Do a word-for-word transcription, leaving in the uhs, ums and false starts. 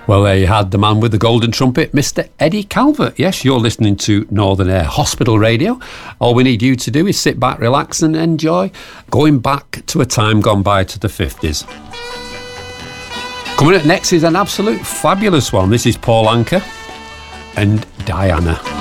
Well, there you had the man with the golden trumpet, Mister Eddie Calvert. Yes, you're listening to Northern Air Hospital Radio. All we need you to do is sit back, relax and enjoy going back to a time gone by to the fifties. Coming up next is an absolute fabulous one. This is Paul Anka and Diana.